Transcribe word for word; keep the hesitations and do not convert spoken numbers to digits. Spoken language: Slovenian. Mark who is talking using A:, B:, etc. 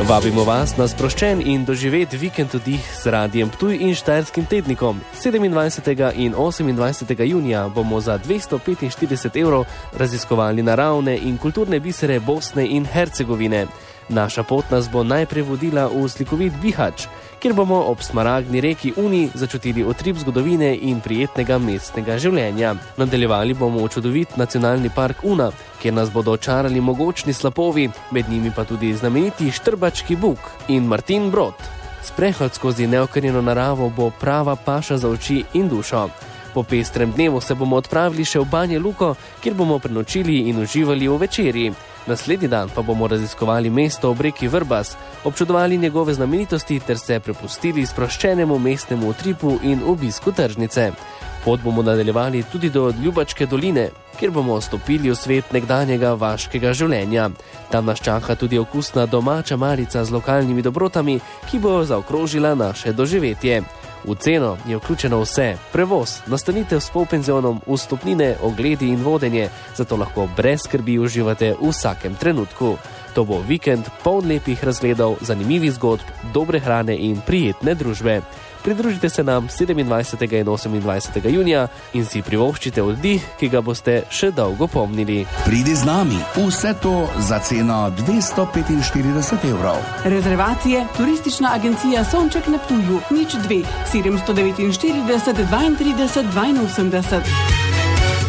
A: Vabimo vas na sproščen in doživet vikend oddih z Radijem Ptuj in Štajerskim tednikom. sedemindvajsetega in osemindvajsetega junija bomo za dvesto petinštirideset evrov raziskovali naravne in kulturne bisere Bosne in Hercegovine. Naša pot nas bo najprej vodila v slikovit Bihać, kjer bomo ob smaragdni reki Uni začutili utrip zgodovine in prijetnega mestnega življenja. Nadaljevali bomo v čudovit nacionalni park Una, kjer nas bodo očarali mogočni slapovi, med njimi pa tudi znameniti Štrbački buk in Martin Brod. Sprehod skozi neokrnjeno naravo bo prava paša za oči in dušo. Po pestrem dnevu se bomo odpravili še v Banje Luko, kjer bomo prenočili in uživali v večerji. Naslednji dan pa bomo raziskovali mesto ob reki Vrbas, občudovali njegove znamenitosti ter se prepustili sproščenemu mestnemu utripu in obisku tržnice. Pot bomo nadaljevali tudi do Ljubačke doline, kjer bomo stopili v svet nekdanjega vaškega življenja. Tam nas čaka tudi okusna domača malica z lokalnimi dobrotami, ki bo zaokrožila naše doživetje. V ceno je vključeno vse, prevoz, nastanitev s polpenzionom, vstopnine, ogledi in vodenje, zato lahko brez skrbi uživate v vsakem trenutku. To bo vikend poln lepih razgledov, zanimivih zgodb, dobre hrane in prijetne družbe. Pridružite se nam sedemindvajsetega in osemindvajsetega junija in si privoščite oddih, ki ga boste še dolgo pomnili.
B: Pridi z nami, vse to za ceno dvesto petinštirideset evrov.
C: Rezervacije Turistična agencija Sonček na Ptuju, nič dve, sedemsto devetinštirideset, dvaintrideset, dvainosemdeset.